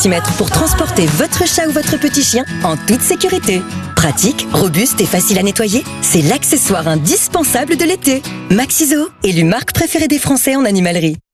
pour transporter votre chat ou votre petit chien en toute sécurité. Pratique, robuste et facile à nettoyer, c'est l'accessoire indispensable de l'été. Maxiso, élu marque préférée des Français en animalerie.